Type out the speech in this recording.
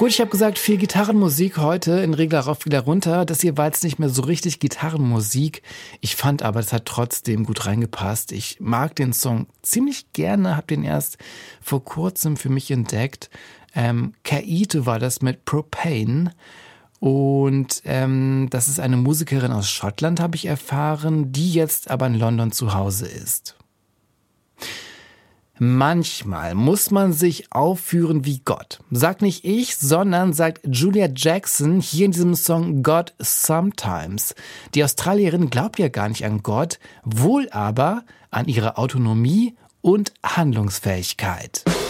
Gut, ich habe gesagt, viel Gitarrenmusik heute in Regler rauf, wieder runter. Das hier war jetzt nicht mehr so richtig Gitarrenmusik. Ich fand aber, es hat trotzdem gut reingepasst. Ich mag den Song ziemlich gerne, habe den erst vor kurzem für mich entdeckt. Kaito war das mit Propane. Und das ist eine Musikerin aus Schottland, habe ich erfahren, die jetzt aber in London zu Hause ist. Manchmal muss man sich aufführen wie Gott. Sagt nicht ich, sondern sagt Julia Jackson hier in diesem Song God Sometimes. Die Australierin glaubt ja gar nicht an Gott, wohl aber an ihre Autonomie und Handlungsfähigkeit.